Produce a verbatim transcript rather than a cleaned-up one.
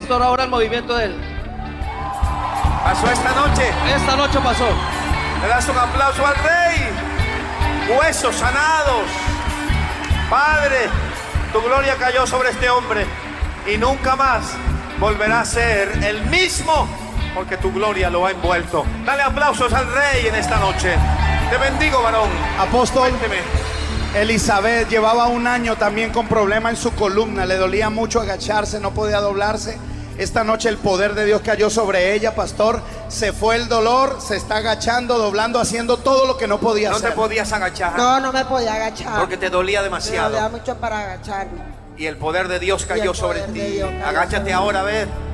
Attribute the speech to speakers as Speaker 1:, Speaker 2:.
Speaker 1: pastor, ahora el movimiento de él.
Speaker 2: Pasó esta noche.
Speaker 1: Esta noche pasó.
Speaker 2: Le das un aplauso al Rey. Huesos sanados. Padre, tu gloria cayó sobre este hombre y nunca más volverá a ser el mismo, porque tu gloria lo ha envuelto. Dale aplausos al Rey en esta noche. Te bendigo, varón.
Speaker 3: Apóstol,
Speaker 2: Cuénteme.
Speaker 3: Elizabeth llevaba un año también con problema en su columna. Le dolía mucho agacharse, no podía doblarse. Esta noche el poder de Dios cayó sobre ella, pastor. Se fue el dolor, se está agachando, doblando, haciendo todo lo que no podía
Speaker 2: No
Speaker 3: hacer.
Speaker 2: te podías agachar
Speaker 4: No, no me podía agachar.
Speaker 2: porque te dolía
Speaker 4: Me
Speaker 2: demasiado.
Speaker 4: dolía mucho para agacharme.
Speaker 2: Y el poder de Dios
Speaker 4: Y
Speaker 2: cayó
Speaker 4: el
Speaker 2: sobre
Speaker 4: poder
Speaker 2: ti.
Speaker 4: de Dios cayó
Speaker 2: Agáchate
Speaker 4: sobre
Speaker 2: ahora, a
Speaker 4: mí.
Speaker 2: ver.